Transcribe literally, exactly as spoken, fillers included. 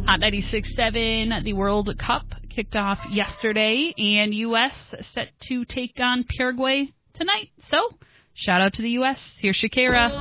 Hot ninety-six point seven, the World Cup kicked off yesterday, and U S set to take on Paraguay tonight. So, shout out to the U S. Here's Shakira.